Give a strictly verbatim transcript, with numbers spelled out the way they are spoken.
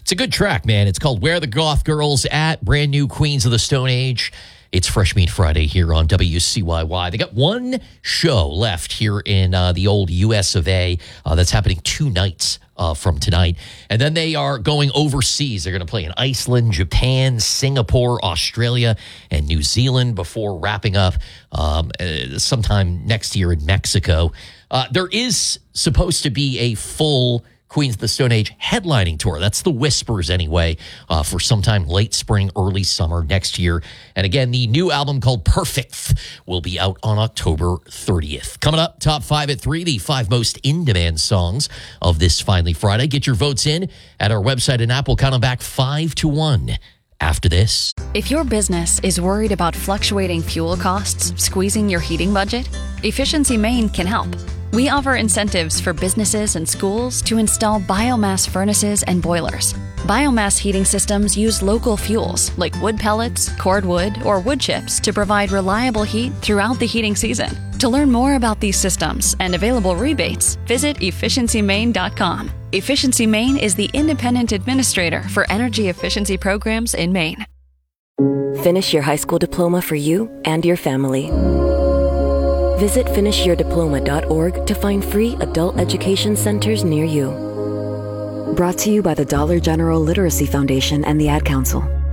It's a good track, man. It's called Where the Goth Girls At, brand new Queens of the Stone Age. It's Fresh Meat Friday here on W C Y Y. They got one show left here in uh, the old U S of A. Uh, that's happening two nights uh, from tonight. And then they are going overseas. They're going to play in Iceland, Japan, Singapore, Australia, and New Zealand before wrapping up um, uh, sometime next year in Mexico. Uh, there is supposed to be a full Queens of the Stone Age headlining tour. That's the whispers anyway, uh, for sometime late spring, early summer next year. And again, the new album called Perfect will be out on October thirtieth. Coming up, top five at three, the five most in-demand songs of this Finally Friday. Get your votes in at our website and app. We'll count them back five to one after this. If your business is worried about fluctuating fuel costs squeezing your heating budget, Efficiency Maine can help. We offer incentives for businesses and schools to install biomass furnaces and boilers. Biomass heating systems use local fuels like wood pellets, cordwood, or wood chips to provide reliable heat throughout the heating season. To learn more about these systems and available rebates, visit efficiency maine dot com. Efficiency Maine is the independent administrator for energy efficiency programs in Maine. Finish your high school diploma for you and your family. Visit finish your diploma dot org to find free adult education centers near you. Brought to you by the Dollar General Literacy Foundation and the Ad Council.